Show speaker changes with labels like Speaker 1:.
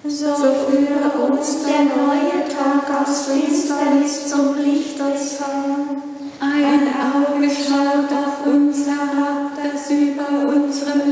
Speaker 1: So führe uns der neue Tag aus Finsternis zum Licht des Herrn.
Speaker 2: Ein Auge schaut auf uns herab, das über unsere